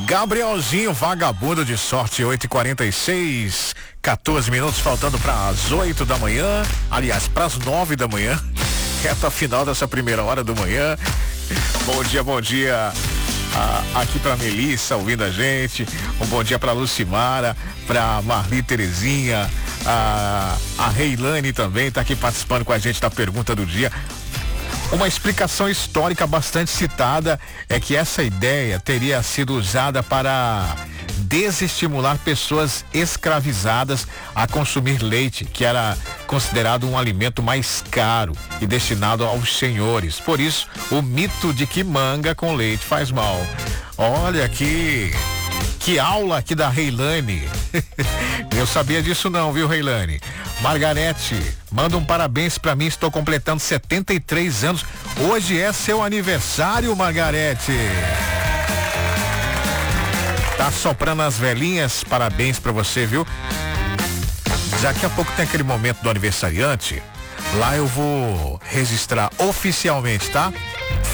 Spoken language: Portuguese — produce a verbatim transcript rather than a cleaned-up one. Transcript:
Gabrielzinho, vagabundo de sorte, oito e quarenta e seis, quatorze minutos faltando para as oito da manhã, aliás, para as nove da manhã, reta final dessa primeira hora do manhã. Bom dia, bom dia ah, aqui para Melissa ouvindo a gente, um bom dia para Lucimara, para Marli Terezinha, a, a Reilane também tá aqui participando com a gente da pergunta do dia. Uma explicação histórica bastante citada é que essa ideia teria sido usada para desestimular pessoas escravizadas a consumir leite, que era considerado um alimento mais caro e destinado aos senhores. Por isso, o mito de que manga com leite faz mal. Olha que que aula aqui da Reilane. Eu sabia disso não, viu, Reilane? Margarete, manda um parabéns pra mim, estou completando setenta e três anos. Hoje é seu aniversário, Margarete. Tá soprando as velhinhas, parabéns pra você, viu? Daqui a pouco tem aquele momento do aniversariante. Lá eu vou registrar oficialmente, tá?